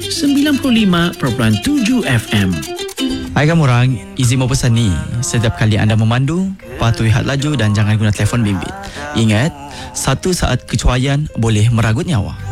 95.7 FM. Hai kamu orang, izin mau pesan ni. Setiap kali anda memandu, patuhi had laju dan jangan guna telefon bimbit. Ingat, satu saat kecuaian boleh meragut nyawa.